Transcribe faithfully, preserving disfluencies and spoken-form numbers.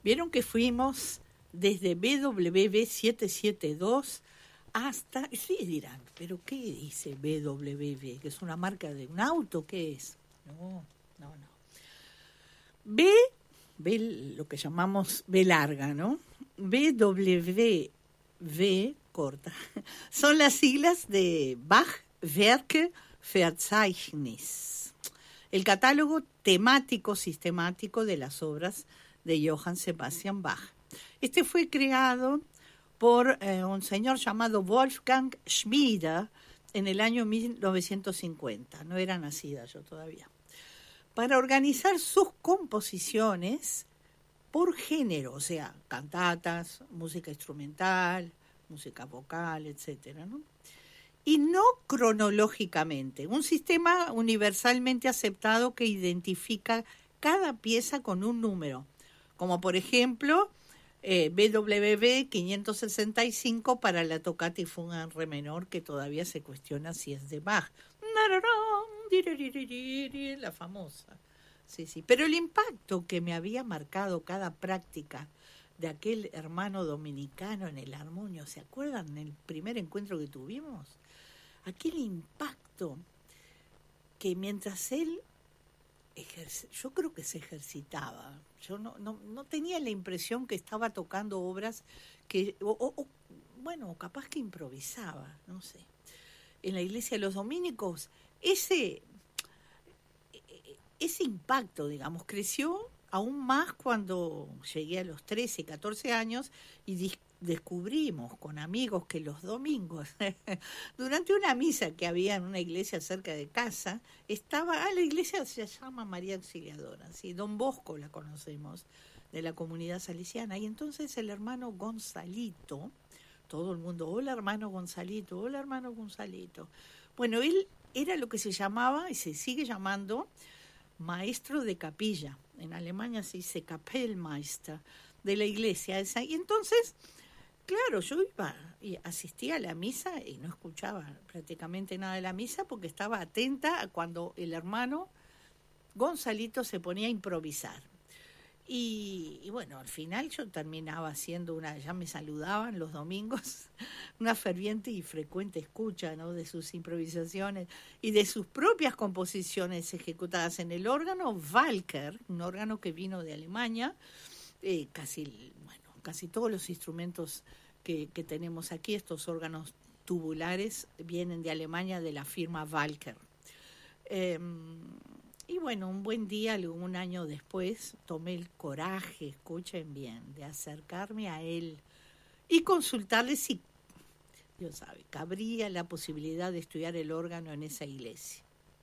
Vieron que fuimos desde B W V setecientos setenta y dos hasta... Sí, dirán, ¿pero qué dice B W V? ¿Que es una marca de un auto? ¿Qué es? No, no, no. B, B lo que llamamos B larga, ¿no? B W V corta. Son las siglas de Bach Werke Verzeichnis, el catálogo temático sistemático de las obras de Johann Sebastian Bach. Este fue creado por eh, un señor llamado Wolfgang Schmieder en el año mil novecientos cincuenta. No era nacida yo todavía. Para organizar sus composiciones por género, o sea, cantatas, música instrumental, música vocal, etcétera, ¿no? Y no cronológicamente, un sistema universalmente aceptado que identifica cada pieza con un número, como por ejemplo eh, B W V quinientos sesenta y cinco para la tocata y fuga en re menor, que todavía se cuestiona si es de Bach. La famosa. Sí, sí. Pero el impacto que me había marcado cada práctica de aquel hermano dominicano en el armonio, ¿se acuerdan del primer encuentro que tuvimos? Aquel impacto que mientras él ejerce, yo creo que se ejercitaba, yo no, no, no tenía la impresión que estaba tocando obras que, o, o, o, bueno, capaz que improvisaba, no sé. En la iglesia de los dominicos, ese, ese impacto, digamos, creció aún más cuando llegué a los trece, catorce años y dis- descubrimos con amigos que los domingos, durante una misa que había en una iglesia cerca de casa, estaba, ah, la iglesia se llama María Auxiliadora, ¿sí? Don Bosco la conocemos, de la comunidad salesiana, y entonces el hermano Gonzalito, todo el mundo, hola hermano Gonzalito, hola hermano Gonzalito. Bueno, él era lo que se llamaba, y se sigue llamando, maestro de capilla. En Alemania se dice Kapellmeister, de la iglesia esa. Y entonces, claro, yo iba y asistía a la misa y no escuchaba prácticamente nada de la misa porque estaba atenta a cuando el hermano Gonzalito se ponía a improvisar. Y, y bueno, al final yo terminaba haciendo una, ya me saludaban los domingos, una ferviente y frecuente escucha, ¿no?, de sus improvisaciones y de sus propias composiciones ejecutadas en el órgano Walker, un órgano que vino de Alemania. Eh, casi, bueno, casi todos los instrumentos que, que tenemos aquí, estos órganos tubulares, vienen de Alemania, de la firma Walker. Eh, Y bueno, un buen día, un año después, tomé el coraje, escuchen bien, de acercarme a él y consultarle si, Dios sabe, cabría la posibilidad de estudiar el órgano en esa iglesia.